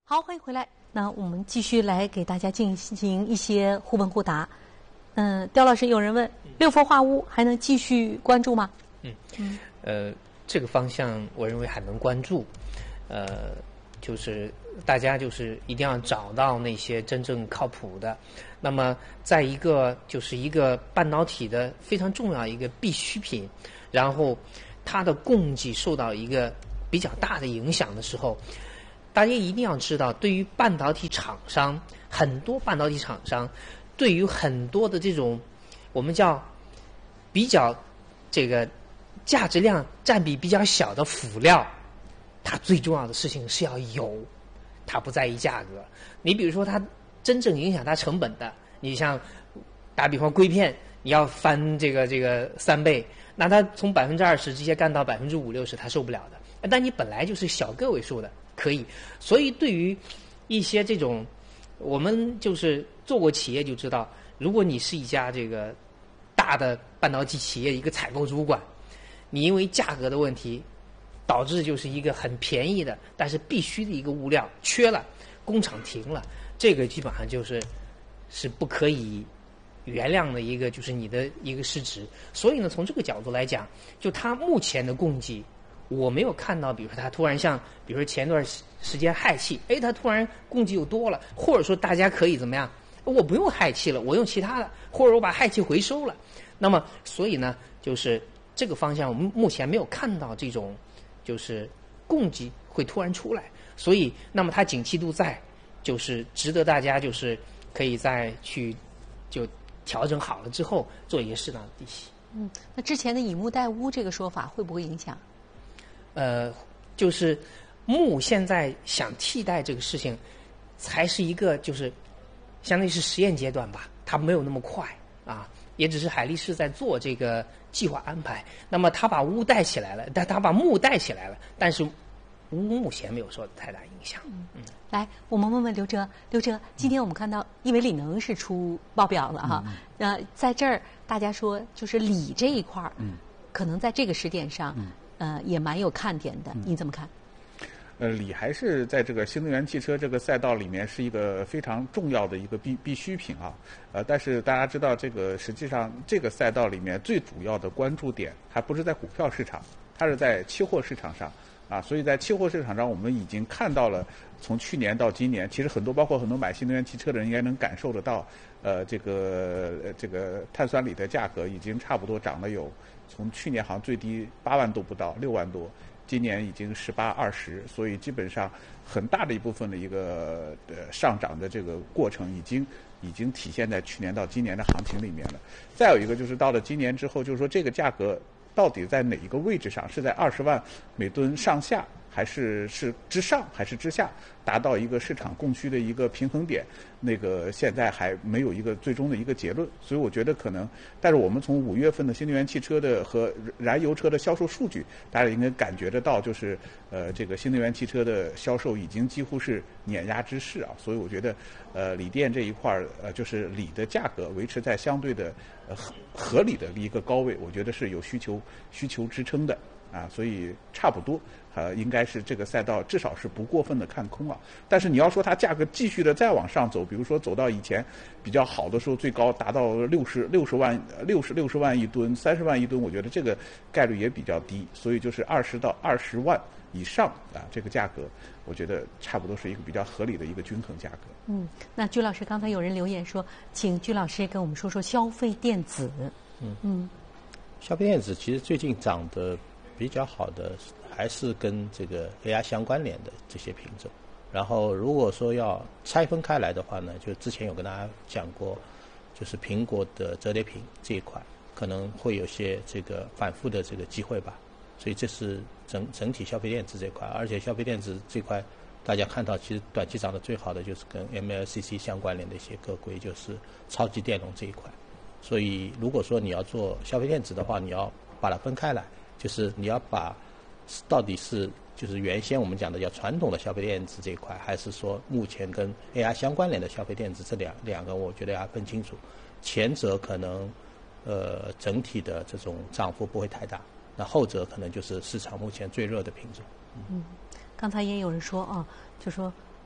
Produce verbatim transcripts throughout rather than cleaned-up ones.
好，欢迎回来。那我们继续来给大家进行一些互问互答。嗯，刁老师，有人问六氟化钨还能继续关注吗？ 嗯嗯，呃，这个方向我认为还能关注。呃，就是大家就是一定要找到那些真正靠谱的。那么，在一个就是一个半导体的非常重要一个必需品，然后它的供给受到一个比较大的影响的时候，大家一定要知道，对于半导体厂商，很多半导体厂商，对于很多的这种我们叫比较这个价值量占比比较小的辅料，它最重要的事情是要有，它不在意价格。你比如说，它真正影响它成本的，你像打比方硅片，你要翻这个这个三倍，那它从百分之二十直接干到百分之五六十，它受不了的。但你本来就是小个位数的。可以，所以对于一些这种，我们就是做过企业就知道，如果你是一家这个大的半导体企业一个采购主管，你因为价格的问题，导致就是一个很便宜的，但是必须的一个物料缺了，工厂停了，这个基本上就是是不可以原谅的一个就是你的一个失职。所以呢，从这个角度来讲，就它目前的供给。我没有看到，比如说它突然像，比如说前段时间氦气，哎，它突然供给又多了，或者说大家可以怎么样？我不用氦气了，我用其他的，或者我把氦气回收了。那么，所以呢，就是这个方向，我们目前没有看到这种，就是供给会突然出来。所以，那么它景气度在，就是值得大家就是可以再去就调整好了之后做一些适当的低吸。 嗯，那之前的以物代钨这个说法会不会影响？ 呃，就是钼现在想替代这个事情，才是一个就是相当于是实验阶段吧，它没有那么快啊，也只是海力士在做这个计划安排。那么他把钨带起来了，但他把钼带起来了，但是钨目前没有受太大影响。嗯，嗯来，我们问问刘哲，刘哲，今天我们看到因为锂能是出报表了哈，嗯、呃，在这儿大家说就是锂这一块儿，嗯，可能在这个时点上。嗯呃，也蛮有看点的，你怎么看？ 呃，锂还是在这个新能源汽车这个赛道里面是一个非常重要的一个必必需品啊。呃，但是大家知道，这个实际上这个赛道里面最主要的关注点还不是在股票市场，它是在期货市场上啊。所以在期货市场上，我们已经看到了，从去年到今年，其实很多包括很多买新能源汽车的人应该能感受得到，呃，这个呃这个碳酸锂的价格已经差不多涨了有。从去年好像最低八万都不到，六万多，今年已经十八、二十，所以基本上很大的一部分的一个呃上涨的这个过程，已经已经体现在去年到今年的行情里面了。再有一个就是到了今年之后，就是说这个价格到底在哪一个位置上？是在二十万每吨上下，还是是之上，还是之下？达到一个市场供需的一个平衡点，那个现在还没有一个最终的一个结论，所以我觉得可能，但是我们从五月份的新能源汽车的和燃油车的销售数据，大家应该感觉得到，就是呃这个新能源汽车的销售已经几乎是碾压之势啊，所以我觉得呃锂电这一块儿呃就是锂的价格维持在相对的呃合合理的一个高位，我觉得是有需求需求支撑的。啊，所以差不多，呃，应该是这个赛道至少是不过分的看空啊。但是你要说它价格继续的再往上走，比如说走到以前比较好的时候，最高达到六十六十万、六十六十万一吨、三十万一吨，我觉得这个概率也比较低。所以就是二十到二十万以上啊，这个价格，我觉得差不多是一个比较合理的一个均衡价格。 嗯，那居老师刚才有人留言说，请居老师跟我们说说消费电子。 嗯嗯，消费电子其实最近涨的比较好的还是跟这个 A I 相关联的这些品种，然后如果说要拆分开来的话呢，就之前有跟大家讲过，就是苹果的折叠屏这一块可能会有些这个反复的这个机会吧，所以这是整整体消费电子这块，而且消费电子这块大家看到其实短期涨得最好的就是跟 M L C C 相关联的一些个股，就是超级电容这一块，所以如果说你要做消费电子的话，你要把它分开来。就是你要把到底是就是原先我们讲的叫传统的消费电子这一块，还是说目前跟 A I 相关联的消费电子，这两两个我觉得要分清楚。前者可能呃整体的这种涨幅不会太大，那后者可能就是市场目前最热的品种。 嗯，刚才也有人说啊，就说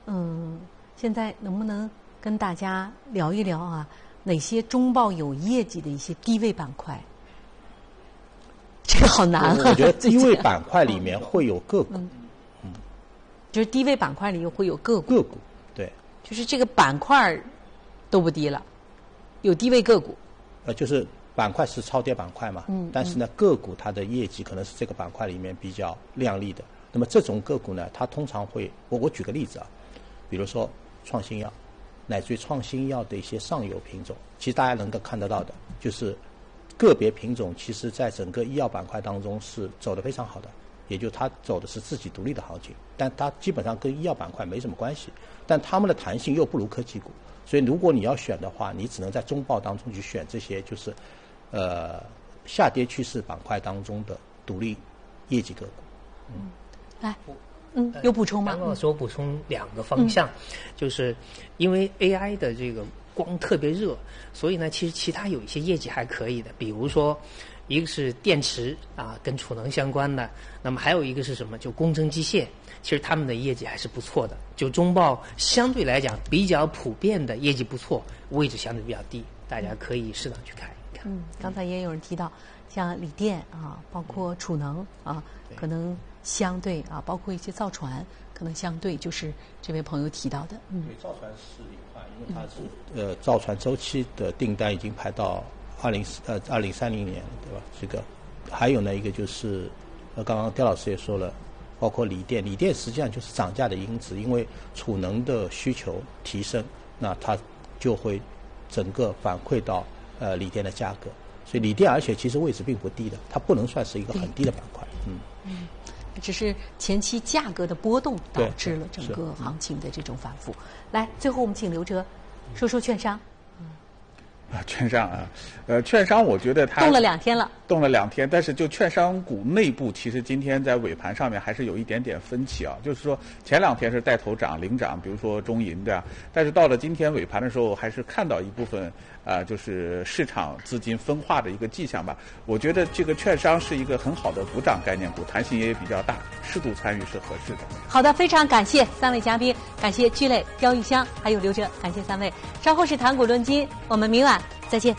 嗯，现在能不能跟大家聊一聊啊？哪些中报有业绩的一些低位板块？这个好难啊！ 我觉得低位板块里面会有个股， 嗯，嗯就是低位板块里又会有个股， 个股对， 就是这个板块都不低了，有低位个股。 呃，就是板块是超跌板块嘛， 嗯， 但是呢，个股它的业绩可能是这个板块里面比较亮丽的。那么这种个股呢，它通常会，我我举个例子啊，比如说创新药，乃至于创新药的一些上游品种，其实大家能够看得到的，就是个别品种其实在整个医药板块当中是走得非常好的，也就它走的是自己独立的行情，但它基本上跟医药板块没什么关系，但它们的弹性又不如科技股，所以如果你要选的话，你只能在中报当中去选这些就是呃下跌趋势板块当中的独立业绩个股。 嗯，来，嗯，有补充吗？ 刚刚说补充两个方向，嗯、就是因为 A I 的这个光特别热，所以呢，其实其他有一些业绩还可以的，比如说，一个是电池啊，跟储能相关的，那么还有一个是什么？就工程机械，其实他们的业绩还是不错的。就中报相对来讲比较普遍的业绩不错，位置相对比较低，大家可以适当去看一看。 嗯，刚才也有人提到，像锂电啊，包括储能啊，可能相对啊，包括一些造船，可能相对就是这位朋友提到的。嗯， 对，造船是一块，因为它是呃造船周期的订单已经排到二零呃二零三零年了，对吧？这个还有呢一个就是呃刚刚刁老师也说了，包括锂电，锂电实际上就是涨价的因子，因为储能的需求提升，那它就会整个反馈到呃锂电的价格，所以锂电而且其实位置并不低的，它不能算是一个很低的板块。嗯嗯，只是前期价格的波动导致了整个行情的这种反复。来，最后我们请刘哲说说券商。 啊，券商啊，呃，券商我觉得它动了两天了， 动了两天，但是就券商股内部，其实今天在尾盘上面还是有一点点分歧啊。就是说前两天是带头涨领涨，比如说中银对吧？但是到了今天尾盘的时候，还是看到一部分啊、呃，就是市场资金分化的一个迹象吧。我觉得这个券商是一个很好的补涨概念股，弹性也比较大，适度参与是合适的。 好的，非常感谢三位嘉宾，感谢聚磊、刁玉香还有刘哲，感谢三位。稍后是谈股论金，我们明晚再见。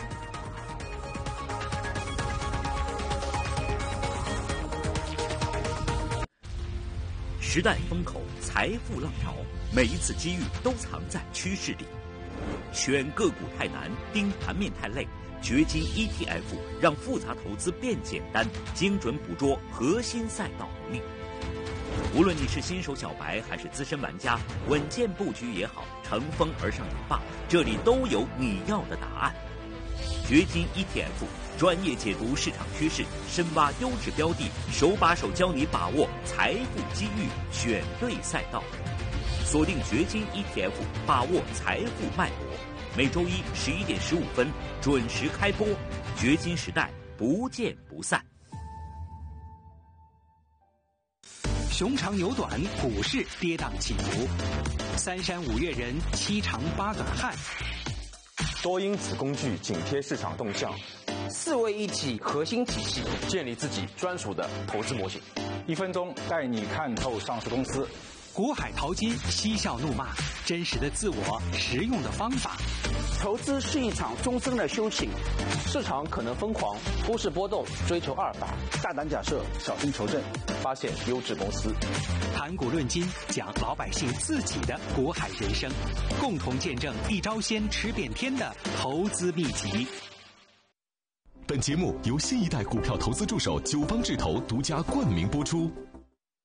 时代风口，财富浪潮，每一次机遇都藏在趋势里。选个股太难，盯盘面太累，掘金 E T F 让复杂投资变简单，精准捕捉核心赛道能力。无论你是新手小白还是资深玩家，稳健布局也好，乘风而上也罢，这里都有你要的答案。掘金 E T F 专业解读市场趋势，深挖优质标的，手把手教你把握财富机遇，选对赛道。锁定掘金 E T F， 把握财富脉搏。每周一十一点十五分准时开播，掘金时代不见不散。 熊长牛短，股市跌宕起伏；三山五岳人，七长八短汉。 多因子工具紧贴市场动向， 四位一体核心体系， 建立自己专属的投资模型。 一分钟带你看透上市公司。 股海淘金，嬉笑怒骂，真实的自我，实用的方法。 投资是一场终身的修行， 市场可能疯狂，股市波动，追求阿尔法， 大胆假设，小心求证， 发现优质公司。 谈股论金，讲老百姓自己的股海人生，共同见证一招鲜吃遍天的投资秘籍。 本节目由新一代股票投资助手九方智投独家冠名播出。